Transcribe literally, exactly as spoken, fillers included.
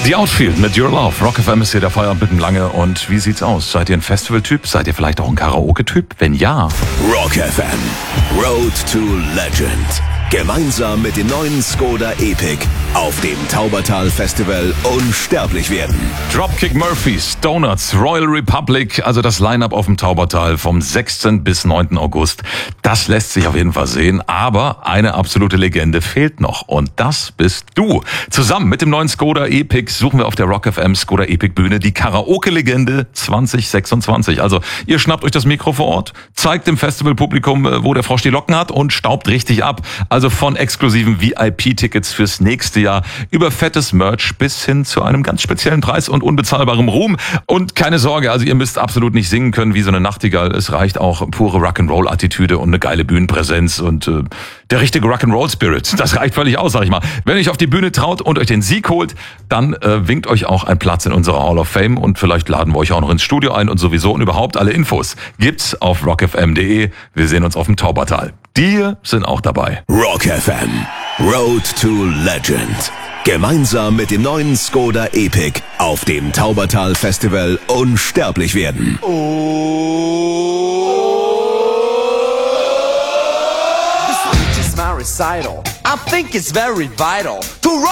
The Outfield mit Your Love. Rock F M ist hier der Feierabend Lange. Und wie sieht's aus? Seid ihr ein Festival-Typ? Seid ihr vielleicht auch ein Karaoke-Typ? Wenn ja. Rock F M. Road to Legend. Gemeinsam mit dem neuen Skoda Epic auf dem Taubertal Festival unsterblich werden. Dropkick Murphys, Donuts, Royal Republic, also das Line-Up auf dem Taubertal vom sechsten bis neunten August. Das lässt sich auf jeden Fall sehen, aber eine absolute Legende fehlt noch und das bist du. Zusammen mit dem neuen Skoda Epic suchen wir auf der Rock F M Skoda Epic Bühne die Karaoke-Legende zwanzig sechsundzwanzig. Also ihr schnappt euch das Mikro vor Ort, zeigt dem Festivalpublikum, wo der Frosch die Locken hat und staubt richtig ab. Also von exklusiven V I P-Tickets fürs nächste Jahr über fettes Merch bis hin zu einem ganz speziellen Preis und unbezahlbarem Ruhm. Und keine Sorge, also ihr müsst absolut nicht singen können wie so eine Nachtigall. Es reicht auch pure Rock'n'Roll-Attitüde und eine geile Bühnenpräsenz und äh, der richtige Rock'n'Roll-Spirit. Das reicht völlig aus, sag ich mal. Wenn ihr euch auf die Bühne traut und euch den Sieg holt, dann äh, winkt euch auch ein Platz in unserer Hall of Fame und vielleicht laden wir euch auch noch ins Studio ein und sowieso und überhaupt alle Infos gibt's auf rock f m punkt de. Wir sehen uns auf dem Taubertal. Die sind auch dabei. Rock F M. Road to Legend. Gemeinsam mit dem neuen Skoda Epic auf dem Taubertal Festival unsterblich werden. Oh. This is my recital. I think it's very vital to rock.